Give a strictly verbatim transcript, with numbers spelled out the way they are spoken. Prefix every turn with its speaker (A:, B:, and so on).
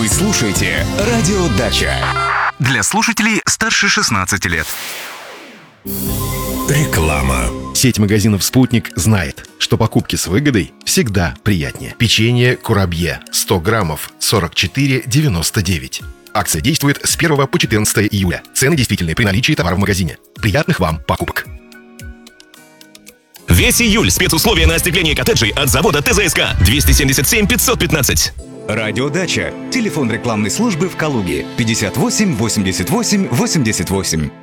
A: Вы слушаете «Радио Дача».
B: Для слушателей старше шестнадцати лет.
A: Реклама.
C: Сеть магазинов «Спутник» знает, что покупки с выгодой всегда приятнее. Печенье «Курабье» сто граммов сорок четыре девяносто девять. Акция действует с первого по четырнадцатое июля. Цены действительны при наличии товара в магазине. Приятных вам покупок!
D: Весь июль спецусловия на остекление коттеджей от завода ТЗСК. двести семьдесят семь пятьсот пятнадцать.
E: Радио Дача. Телефон рекламной службы в Калуге. пятьдесят восемь восемьдесят восемь восемьдесят восемь.